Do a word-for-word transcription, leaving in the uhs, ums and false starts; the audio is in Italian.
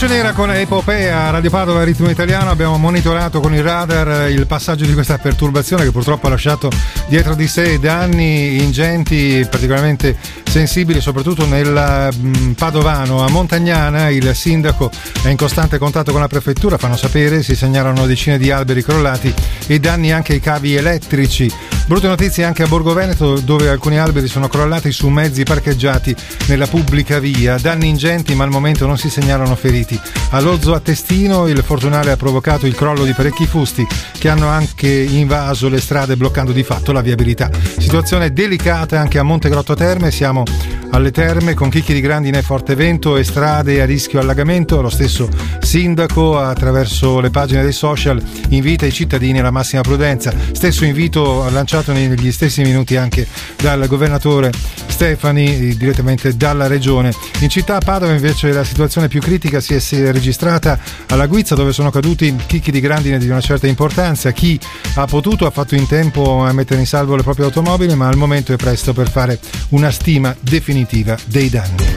Luce Nera con Epopea, Radio Padova, Ritmo Italiano. Abbiamo monitorato con il radar il passaggio di questa perturbazione che purtroppo ha lasciato dietro di sé danni ingenti, particolarmente sensibili, soprattutto nel mh, Padovano. A Montagnana il sindaco è in costante contatto con la prefettura, fanno sapere, si segnalano decine di alberi crollati e danni anche ai cavi elettrici. Brutte notizie anche a Borgo Veneto, dove alcuni alberi sono crollati su mezzi parcheggiati nella pubblica via. Danni ingenti, ma al momento non si segnalano feriti. A Lozzo a Testino il fortunale ha provocato il crollo di parecchi fusti che hanno anche invaso le strade, bloccando di fatto la viabilità. Situazione delicata anche a Montegrotto Terme, siamo alle terme con chicchi di grandine e forte vento e strade a rischio allagamento. Lo stesso sindaco, attraverso le pagine dei social, invita i cittadini alla massima prudenza. Stesso invito lanciato negli stessi minuti anche dal governatore Stefani, direttamente dalla regione. In città a Padova invece la situazione più critica si è registrata alla Guizza, dove sono caduti chicchi di grandine di una certa importanza. Chi ha potuto ha fatto in tempo a mettere in salvo le proprie automobili, ma al momento è presto per fare una stima definitiva dei danni.